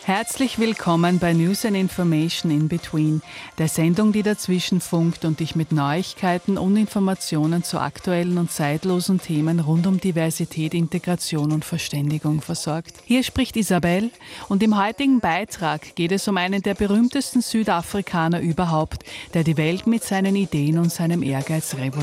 Herzlich willkommen bei News and Information in Between, der Sendung, die dazwischen funkt und dich mit Neuigkeiten und Informationen zu aktuellen und zeitlosen Themen rund um Diversität, Integration und Verständigung versorgt. Hier spricht Isabel und im heutigen Beitrag geht es um einen der berühmtesten Südafrikaner überhaupt, der die Welt mit seinen Ideen und seinem Ehrgeiz revolutioniert.